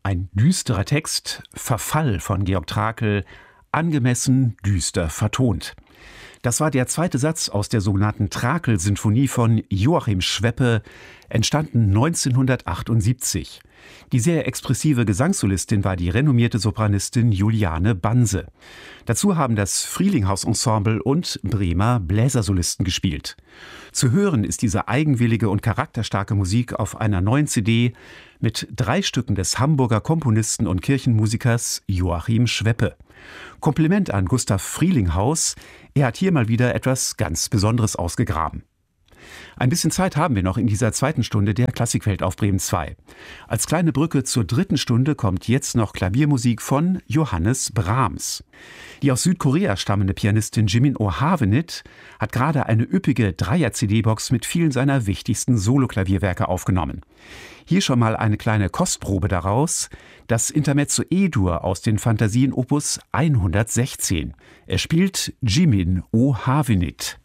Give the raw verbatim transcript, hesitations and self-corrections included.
Ein düsterer Text, Verfall von Georg Trakl, angemessen düster vertont. Das war der zweite Satz aus der sogenannten Trakl-Sinfonie von Joachim Schweppe, entstanden neunzehnhundertachtundsiebzig. Die sehr expressive Gesangssolistin war die renommierte Sopranistin Juliane Banse. Dazu haben das Frielinghaus-Ensemble und Bremer Bläsersolisten gespielt. Zu hören ist diese eigenwillige und charakterstarke Musik auf einer neuen C D mit drei Stücken des Hamburger Komponisten und Kirchenmusikers Joachim Schweppe. Kompliment an Gustav Frielinghaus, er hat hier mal wieder etwas ganz Besonderes ausgegraben. Ein bisschen Zeit haben wir noch in dieser zweiten Stunde der Klassikwelt auf Bremen zwei. Als kleine Brücke zur dritten Stunde kommt jetzt noch Klaviermusik von Johannes Brahms. Die aus Südkorea stammende Pianistin Jimin Oh Havenit hat gerade eine üppige Dreier-C D-Box mit vielen seiner wichtigsten Soloklavierwerke aufgenommen. Hier schon mal eine kleine Kostprobe daraus, das Intermezzo E-Dur aus den Fantasien Opus hundertsechzehn. Er spielt Jimin Oh Havenit.